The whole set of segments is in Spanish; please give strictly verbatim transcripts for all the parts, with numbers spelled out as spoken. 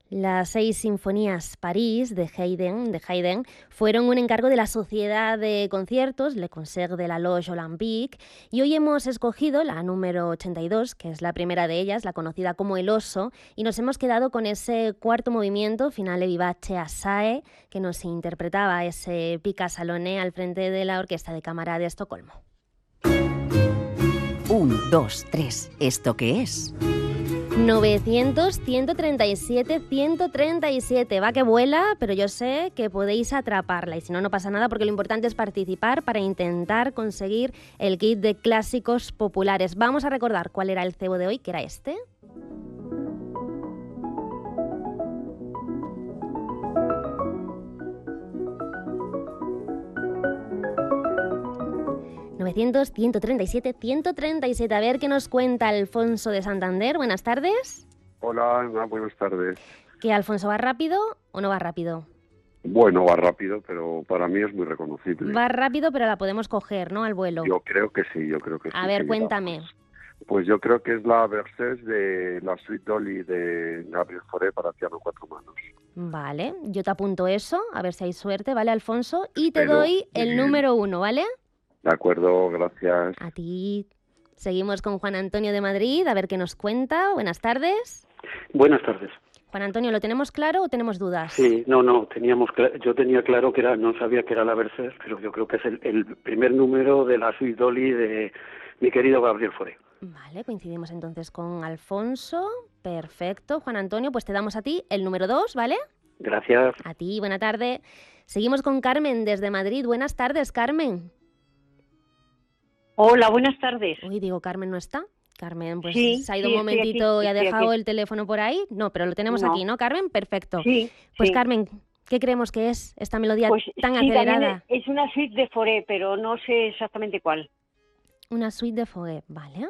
Las seis sinfonías París de Haydn, de Haydn fueron un encargo de la Sociedad de Conciertos, Le Concert de la Loge Olympique, y hoy hemos escogido la número ochenta y dos, que es la primera de ellas, la conocida como El Oso, y nos hemos quedado con ese cuarto movimiento, Finale vivace assai, que nos interpretaba ese Picca Salone al frente de la Orquesta de Cámara de Estocolmo. Un, dos, tres. ¿Esto qué es? novecientos, ciento treinta y siete, ciento treinta y siete. Va que vuela, pero yo sé que podéis atraparla y si no, no pasa nada porque lo importante es participar para intentar conseguir el kit de clásicos populares. Vamos a recordar cuál era el cebo de hoy, que era este. novecientos, ciento treinta y siete, ciento treinta y siete. A ver qué nos cuenta Alfonso de Santander. Buenas tardes. Hola, Ana, buenas tardes. ¿Que Alfonso va rápido o no va rápido? Bueno, va rápido, pero para mí es muy reconocible. Va rápido, pero la podemos coger, ¿no? Al vuelo. Yo creo que sí, yo creo que sí. A ver, que cuéntame. llegamos. Pues yo creo que es la Berceuse de la Suite Dolly de Gabriel Fauré para piano cuatro manos. Vale, yo te apunto eso, a ver si hay suerte, ¿vale, Alfonso? Y te Espero. doy el Bien. número uno, ¿vale? De acuerdo, gracias. A ti. Seguimos con Juan Antonio de Madrid, a ver qué nos cuenta. Buenas tardes. Buenas tardes. Juan Antonio, ¿lo tenemos claro o tenemos dudas? Sí, no, no, teníamos, cl- yo tenía claro que era, no sabía que era la Berceuse, pero yo creo que es el, el primer número de la Suite Dolly de mi querido Gabriel Fauré. Vale, coincidimos entonces con Alfonso. Perfecto. Juan Antonio, pues te damos a ti el número dos, ¿vale? Gracias. A ti, buena tarde. Seguimos con Carmen desde Madrid. Buenas tardes, Carmen. Hola, buenas tardes. Uy, digo, Carmen no está. Carmen, pues Sí, se ha ido sí, un estoy momentito aquí, y ha estoy dejado aquí. el teléfono por ahí. No, pero lo tenemos No. aquí, ¿no, Carmen? Perfecto. Sí, Pues sí. Carmen, ¿qué creemos que es esta melodía Pues tan sí, también acelerada? es es una suite de Fauré, pero no sé exactamente cuál. Una suite de Fauré, ¿vale?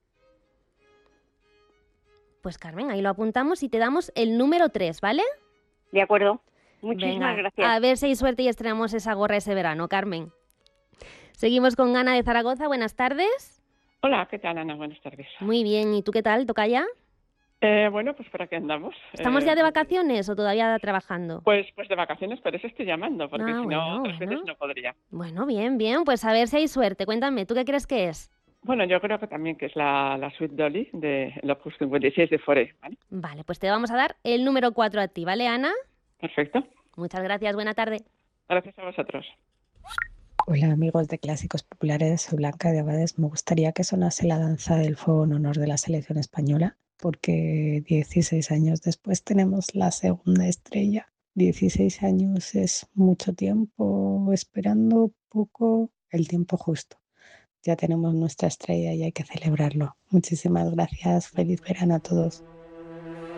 Pues Carmen, ahí lo apuntamos y te damos el número tres, ¿vale? De acuerdo. Muchísimas Venga, gracias. a ver si hay suerte y estrenamos esa gorra ese verano, Carmen. Seguimos con Ana de Zaragoza. Buenas tardes. Hola, ¿qué tal, Ana? Buenas tardes. Muy bien, ¿y tú qué tal? ¿Toca ya? Eh, bueno, pues por aquí andamos. ¿Estamos Eh, ya de vacaciones o todavía trabajando? Pues, pues de vacaciones, por eso estoy llamando, porque Ah, si bueno, no, otras bueno. veces no podría. Bueno, bien, bien, pues a ver si hay suerte. Cuéntame, ¿tú qué crees que es? Bueno, yo creo que también que es la, la Suite Dolly de el Opus cincuenta y seis de Fauré, ¿vale? Vale, pues te vamos a dar el número cuatro a ti, ¿vale, Ana? Perfecto. Muchas gracias, buena tarde. Gracias a vosotros. Hola amigos de Clásicos Populares, soy Blanca de Abades. Me gustaría que sonase la danza del fuego en honor de la selección española, porque dieciséis años después tenemos la segunda estrella. dieciséis años es mucho tiempo esperando, poco, el tiempo justo. Ya tenemos nuestra estrella y hay que celebrarlo. Muchísimas gracias, feliz verano a todos.